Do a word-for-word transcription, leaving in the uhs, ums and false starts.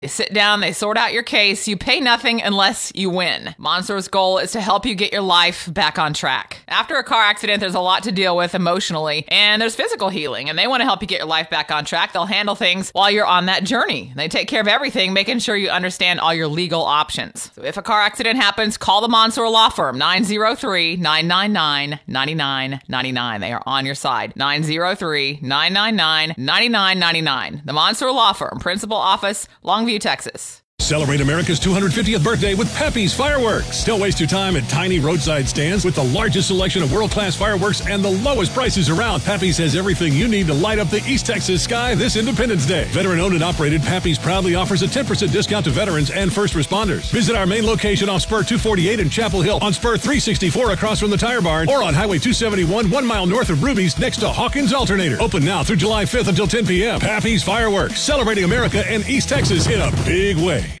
They sit down, they sort out your case, you pay nothing unless you win. Monsour's goal is to help you get your life back on track. After a car accident, there's a lot to deal with emotionally, and there's physical healing, and they want to help you get your life back on track. They'll handle things while you're on that journey. They take care of everything, making sure you understand all your legal options. So if a car accident happens, call the Monsour Law Firm, nine oh three, nine nine nine, nine nine nine nine. They are on your side, nine oh three, nine nine nine, nine nine nine nine. The Monsour Law Firm, Principal Office, Longview, Texas. Celebrate America's two hundred fiftieth birthday with Pappy's Fireworks. Don't waste your time at tiny roadside stands with the largest selection of world-class fireworks and the lowest prices around. Pappy's has everything you need to light up the East Texas sky this Independence Day. Veteran-owned and operated, Pappy's proudly offers a ten percent discount to veterans and first responders. Visit our main location off Spur two forty-eight in Chapel Hill, on Spur three sixty-four across from the Tire Barn, or on Highway two seventy-one, one mile north of Ruby's next to Hawkins Alternator. Open now through July fifth until ten p.m. Pappy's Fireworks, celebrating America and East Texas in a big way.